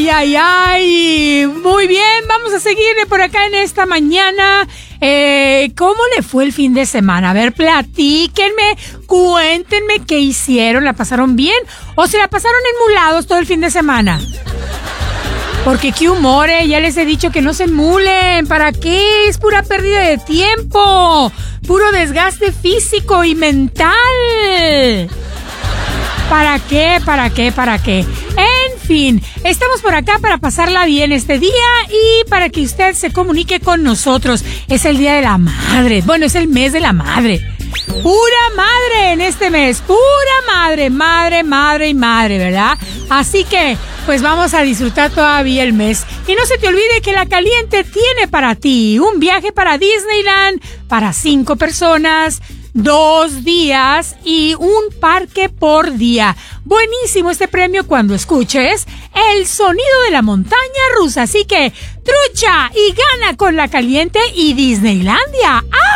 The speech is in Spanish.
Ay. Muy bien, vamos a seguirle por acá en esta mañana. ¿Cómo le fue el fin de semana? A ver, platíquenme, cuéntenme qué hicieron. ¿La pasaron bien o se la pasaron enmulados todo el fin de semana? Porque qué humor, ya les he dicho que no se enmulen. ¿Para qué? Es pura pérdida de tiempo, puro desgaste físico y mental. ¿Para qué? En fin, estamos por acá para pasarla bien este día y para que usted se comunique con nosotros. Es el Día de la Madre. Bueno, es el mes de la madre. Pura madre en este mes. Pura madre, ¿verdad? Así que, pues vamos a disfrutar todavía el mes. Y no se te olvide que La Caliente tiene para ti un viaje para Disneyland para 5 personas, 2 días y un parque por día. Buenísimo este premio cuando escuches el sonido de la montaña rusa. Así que trucha y gana con La Caliente y Disneylandia. ¡Ah!